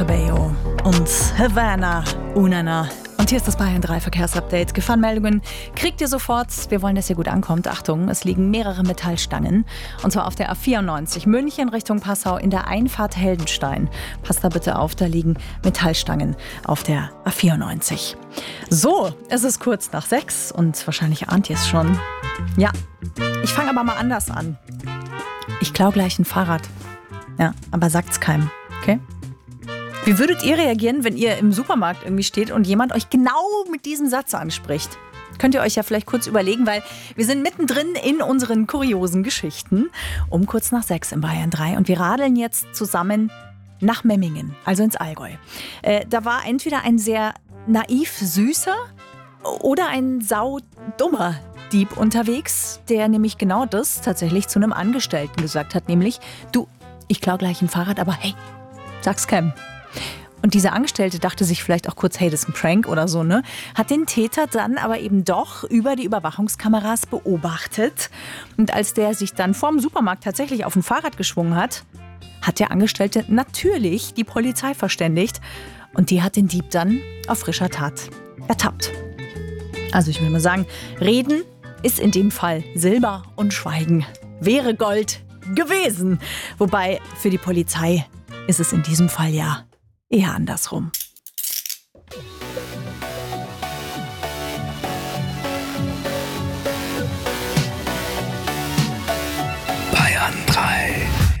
Cabello und Havana Unana. Und hier ist das Bayern 3 Verkehrsupdate. Gefahrenmeldungen kriegt ihr sofort. Wir wollen, dass ihr gut ankommt. Achtung, es liegen mehrere Metallstangen. Und zwar auf der A94 München Richtung Passau in der Einfahrt Heldenstein. Passt da bitte auf, da liegen Metallstangen auf der A94. So, es ist kurz nach 6 und wahrscheinlich ahnt ihr es schon. Ja, ich fange aber mal anders an. Ich klaue gleich ein Fahrrad. Ja, aber sagt's keinem, okay? Wie würdet ihr reagieren, wenn ihr im Supermarkt irgendwie steht und jemand euch genau mit diesem Satz anspricht? Könnt ihr euch ja vielleicht kurz überlegen, weil wir sind mittendrin in unseren kuriosen Geschichten. Um kurz nach 6 in Bayern 3 und wir radeln jetzt zusammen nach Memmingen, also ins Allgäu. Da war entweder ein sehr naiv süßer oder ein saudummer Dieb unterwegs, der nämlich genau das tatsächlich zu einem Angestellten gesagt hat, nämlich, du, ich klau gleich ein Fahrrad, aber hey, sag's keinem. Und dieser Angestellte dachte sich vielleicht auch kurz, hey, das ist ein Prank oder so, ne? Hat den Täter dann aber eben doch über die Überwachungskameras beobachtet. Und als der sich dann vorm Supermarkt tatsächlich auf ein Fahrrad geschwungen hat, hat der Angestellte natürlich die Polizei verständigt. Und die hat den Dieb dann auf frischer Tat ertappt. Also ich will mal sagen, Reden ist in dem Fall Silber und Schweigen wäre Gold gewesen. Wobei für die Polizei ist es in diesem Fall ja eher andersrum.